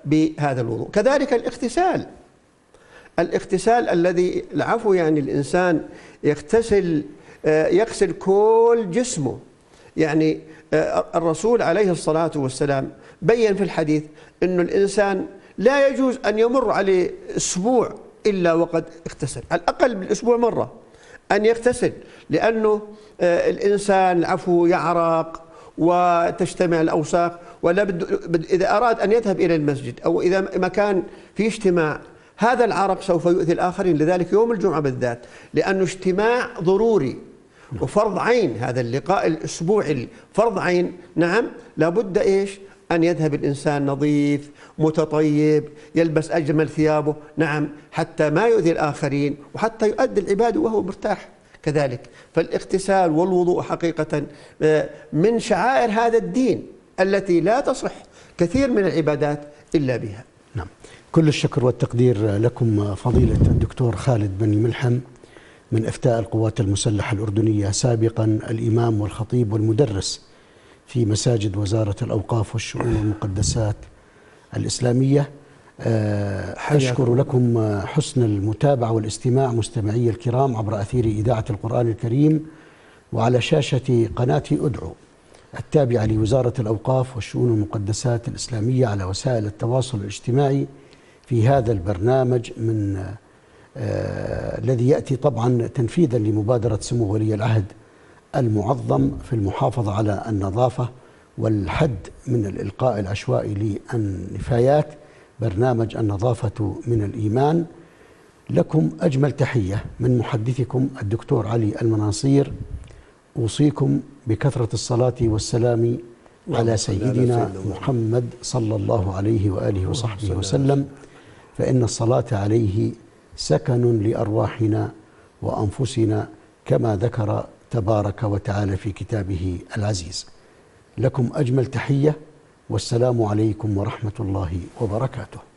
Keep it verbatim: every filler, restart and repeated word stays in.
بهذا الوضوء. كذلك الاغتسال، الاغتسال الذي العفو يعني الإنسان يغتسل يغسل كل جسمه. يعني الرسول عليه الصلاة والسلام بين في الحديث أن الإنسان لا يجوز أن يمر عليه أسبوع إلا وقد اغتسل، على الأقل بالأسبوع مرة أن يغتسل، لأنه الإنسان العفو يعرق وتجتمع الأوساخ، ولا بد إذا أراد أن يذهب إلى المسجد أو إذا مكان في اجتماع هذا العرق سوف يؤذي الآخرين. لذلك يوم الجمعة بالذات لأنه اجتماع ضروري وفرض عين، هذا اللقاء الأسبوعي فرض عين، نعم لابد إيش أن يذهب الإنسان نظيف متطيب يلبس أجمل ثيابه، نعم حتى ما يؤذي الآخرين وحتى يؤدي العبادة وهو مرتاح كذلك. فالاغتسال والوضوء حقيقة من شعائر هذا الدين التي لا تصح كثير من العبادات إلا بها. نعم، كل الشكر والتقدير لكم فضيلة الدكتور خالد بن ملحم من إفتاء القوات المسلحة الأردنية، سابقا الإمام والخطيب والمدرس في مساجد وزارة الأوقاف والشؤون والمقدسات الإسلامية. أشكر لكم حسن المتابعة والاستماع مستمعي الكرام عبر أثير إذاعة القرآن الكريم وعلى شاشة قناة أدعو التابعة لوزارة الأوقاف والشؤون والمقدسات الإسلامية على وسائل التواصل الاجتماعي في هذا البرنامج من آه الذي يأتي طبعا تنفيذا لمبادرة سمو ولي العهد المعظم في المحافظة على النظافة والحد من الإلقاء العشوائي للنفايات، برنامج النظافة من الإيمان. لكم أجمل تحية من محدثكم الدكتور علي المناصير، أوصيكم بكثرة الصلاة والسلام على سيدنا محمد صلى الله عليه وآله وصحبه وسلم، فإن الصلاة عليه سكن لأرواحنا وأنفسنا كما ذكر تبارك وتعالى في كتابه العزيز. لكم أجمل تحية والسلام عليكم ورحمة الله وبركاته.